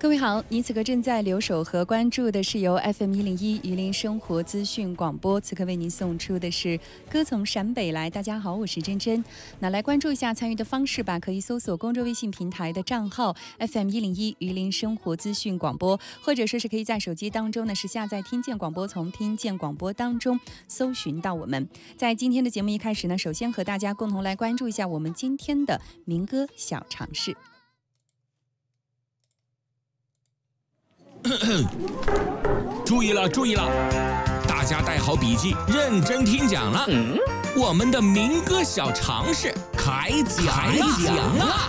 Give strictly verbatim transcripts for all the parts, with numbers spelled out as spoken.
各位好，您此刻正在留守和关注的是由 F M 一零一榆林生活资讯广播，此刻为您送出的是歌从陕北来。大家好，我是珍珍。那来关注一下参与的方式吧，可以搜索公众微信平台的账号 F M 一零一榆林生活资讯广播，或者说是可以在手机当中呢是下载听见广播，从听见广播当中搜寻到我们。在今天的节目一开始呢，首先和大家共同来关注一下我们今天的民歌小常识。 注意了，注意了！大家带好笔记，认真听讲了。嗯、我们的民歌小常识开讲开讲了。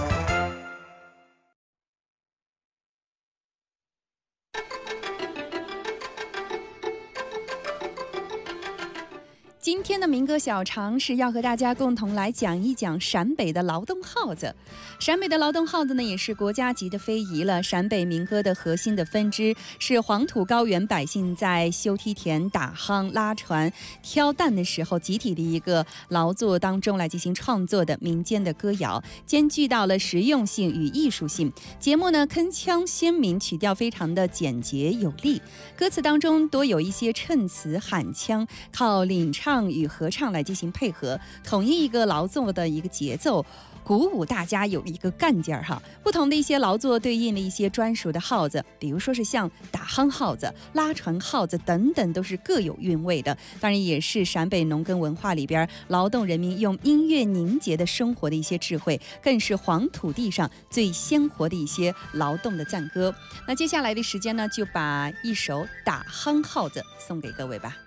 今天的民歌小常识要和大家共同来讲一讲陕北的劳动号子。陕北的劳动号子呢，也是国家级的非遗了。陕北民歌的核心的分支是黄土高原百姓在修梯田、打夯、拉船、挑担的时候集体的一个劳作当中来进行创作的民间的歌谣，兼具到了实用性与艺术性。节目呢铿锵鲜明，曲调非常的简洁有力，歌词当中多有一些衬词喊腔，靠领唱与合唱来进行配合，统一一个劳作的一个节奏，鼓舞大家有一个干劲儿哈。不同的一些劳作对应了一些专属的号子，比如说是像打夯号子、拉船号子等等，都是各有韵味的。当然也是陕北农耕文化里边劳动人民用音乐凝结的生活的一些智慧，更是黄土地上最鲜活的一些劳动的赞歌。那接下来的时间呢，就把一首打夯号子送给各位吧。